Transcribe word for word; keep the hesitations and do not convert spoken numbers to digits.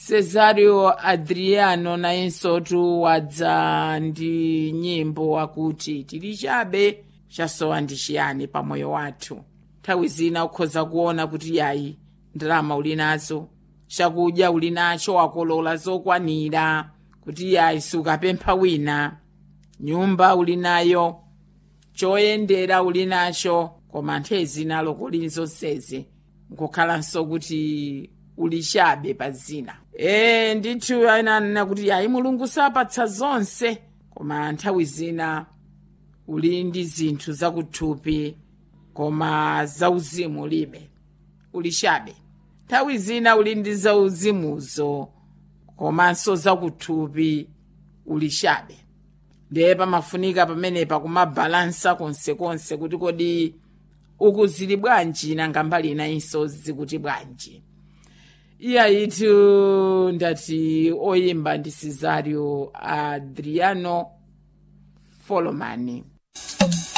Cesario Adriano nayensotu wadza ndi nyimbo akuti tili chabe chasowa ndi chiyani pa moyo wathu. Nthawi zina ukhoza kuona kuti yayi ndalama uli nazo, chakudya uli nacho, wakolola zokwanira kuti yayi sukapempha wina, nyumba uli nayo, choyendera uli nacho, koma nthawi zina kuli zonsezi nkukhalanso kuti uli chabe pa zina. E ndithu ananena kuti yayi Mulungu sapatsa zonse, koma nthawi zina uli ndi zinthu zakuthupi koma zauzimu ulibe, uli chabe. Nthawi zina uli ndi zauzimuzo komanso zakuthupi uli chabe. Ndiye pamafunika pamenepa kumabalansa konsekonse kuti kodi ukuzili bwanji nanga mbali inayinso zikuti bwanji. Iya itu ndati oyimba ndi Cesario Adriano Folomani.